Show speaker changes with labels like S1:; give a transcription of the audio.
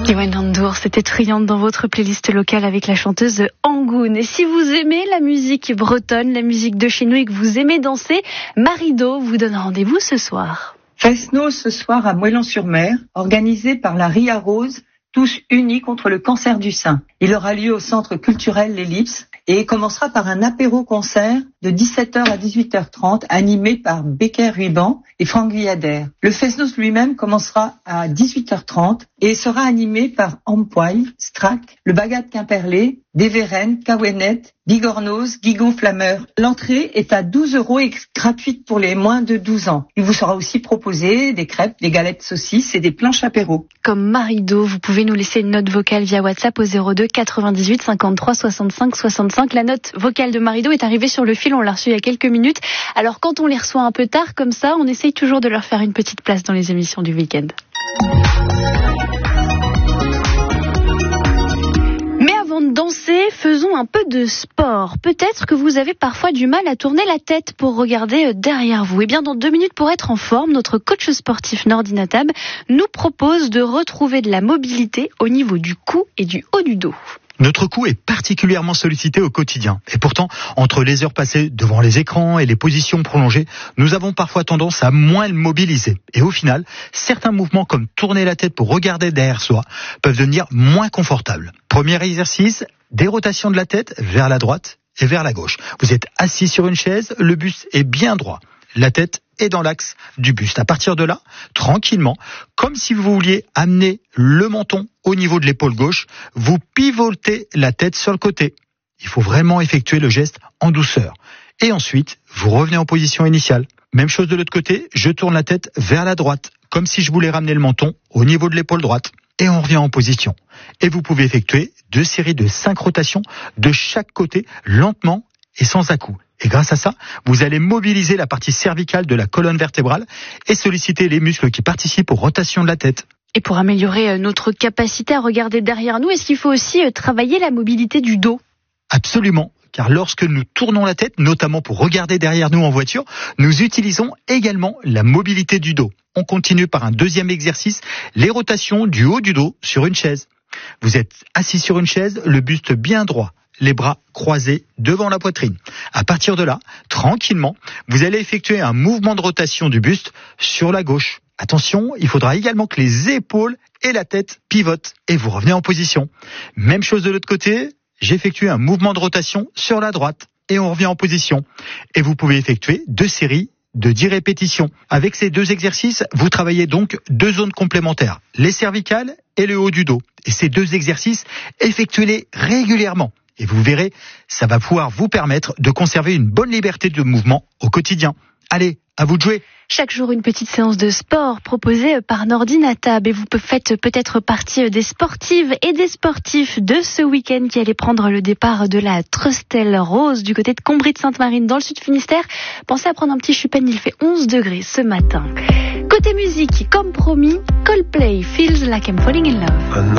S1: Diwan Andour, c'était Triante dans votre playlist locale avec la chanteuse Angoune. Et si vous aimez la musique bretonne, la musique de chez nous et que vous aimez danser, Marido vous donne rendez-vous ce soir.
S2: Fesno ce soir à Moëlan-sur-Mer, organisé par la Ria Rose, tous unis contre le cancer du sein. Il aura lieu au centre culturel L'Ellipse et commencera par un apéro-concert de 17h à 18h30 animé par Becker Ruban et Franck Guyader. Le Fesnos lui-même commencera à 18h30 et sera animé par Ampoil, Strack, le Bagat Quimperlé, Deveren, Cawenet, Bigornos, Guigon Flammeur. L'entrée est à 12 € et gratuite pour les moins de 12 ans. Il vous sera aussi proposé des crêpes, des galettes saucisses et des planches apéro.
S1: Comme Marido, vous pouvez nous laisser une note vocale via WhatsApp au 02 98 53 65 65. La note vocale de Marido est arrivée sur le fil, on l'a reçue il y a quelques minutes. Alors quand on les reçoit un peu tard comme ça, on essaye toujours de leur faire une petite place dans les émissions du week-end. Mais avant de danser, faisons un peu de sport. Peut-être que vous avez parfois du mal à tourner la tête pour regarder derrière vous. Eh bien, dans 2 minutes pour être en forme, notre coach sportif Nordine Atab nous propose de retrouver de la mobilité au niveau du cou et du haut du dos.
S3: Notre cou est particulièrement sollicité au quotidien. Et pourtant, entre les heures passées devant les écrans et les positions prolongées, nous avons parfois tendance à moins le mobiliser. Et au final, certains mouvements comme tourner la tête pour regarder derrière soi peuvent devenir moins confortables. Premier exercice, des rotations de la tête vers la droite et vers la gauche. Vous êtes assis sur une chaise, le buste est bien droit. La tête est dans l'axe du buste. À partir de là, tranquillement, comme si vous vouliez amener le menton au niveau de l'épaule gauche, vous pivotez la tête sur le côté. Il faut vraiment effectuer le geste en douceur. Et ensuite, vous revenez en position initiale. Même chose de l'autre côté, je tourne la tête vers la droite, comme si je voulais ramener le menton au niveau de l'épaule droite. Et on revient en position. Et vous pouvez effectuer 2 séries de 5 rotations de chaque côté, lentement et sans à-coups. Et grâce à ça, vous allez mobiliser la partie cervicale de la colonne vertébrale et solliciter les muscles qui participent aux rotations de la tête.
S1: Et pour améliorer notre capacité à regarder derrière nous, est-ce qu'il faut aussi travailler la mobilité du dos ?
S3: Absolument, car lorsque nous tournons la tête, notamment pour regarder derrière nous en voiture, nous utilisons également la mobilité du dos. On continue par un deuxième exercice, les rotations du haut du dos sur une chaise. Vous êtes assis sur une chaise, le buste bien droit, les bras croisés devant la poitrine. À partir de là, tranquillement, vous allez effectuer un mouvement de rotation du buste sur la gauche. Attention, il faudra également que les épaules et la tête pivotent et vous revenez en position. Même chose de l'autre côté, j'effectue un mouvement de rotation sur la droite et on revient en position. Et vous pouvez effectuer 2 séries de 10 répétitions. Avec ces 2 exercices, vous travaillez donc 2 zones complémentaires, les cervicales et le haut du dos. Et ces 2 exercices, effectuez-les régulièrement. Et vous verrez, ça va pouvoir vous permettre de conserver une bonne liberté de mouvement au quotidien. Allez, à vous de jouer.
S1: Chaque jour, une petite séance de sport proposée par Nordine Atab. Et vous faites peut-être partie des sportives et des sportifs de ce week-end qui allaient prendre le départ de la Trustel Rose du côté de Combry de Sainte-Marine dans le sud Finistère. Pensez à prendre un petit chupin, il fait 11 degrés ce matin. Côté musique, comme promis, Coldplay, Feels Like I'm Falling in Love.